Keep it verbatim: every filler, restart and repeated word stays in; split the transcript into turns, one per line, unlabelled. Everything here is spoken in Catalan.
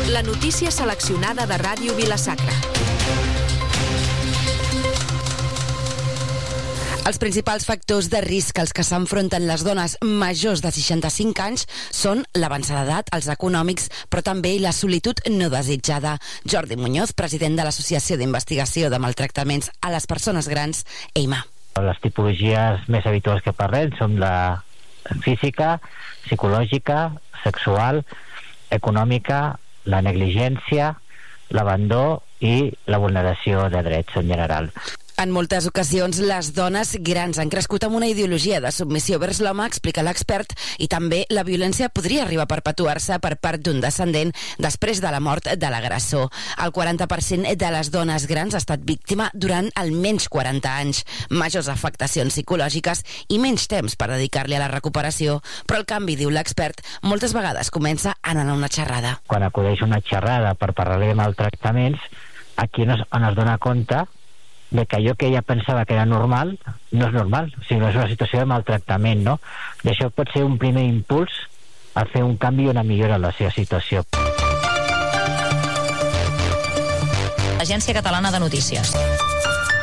La notícia seleccionada de Ràdio Vila-sacra. Els principals factors de risc als que s'enfronten les dones majors de seixanta-cinc anys són l'avançada d'edat, els econòmics, però també la solitud no desitjada. Jordi Muñoz, president de l'Associació d'Investigació de Maltractaments a les Persones Grans, EIMA.
Les tipologies més habituals que parlem són la física, psicològica, sexual, econòmica, la negligència, l'abandó i la vulneració de drets en general.
En moltes ocasions, les dones grans han crescut amb una ideologia de submissió vers l'home, explica l'expert, i també la violència podria arribar a perpetuar-se per part d'un descendent després de la mort de l'agressor. El quaranta per cent de les dones grans ha estat víctima durant almenys quaranta anys, majors afectacions psicològiques i menys temps per dedicar-li a la recuperació. Però el canvi, diu l'expert, moltes vegades comença anant a una xerrada.
Quan acudeix una xerrada per parlar de maltractaments, aquí on es, on es dona compte de que allò que ella pensava que era normal no és normal, sinó és una situació de maltractament, no? I això pot ser un primer impuls a fer un canvi i una millora en la seva situació.
Agència Catalana de Notícies.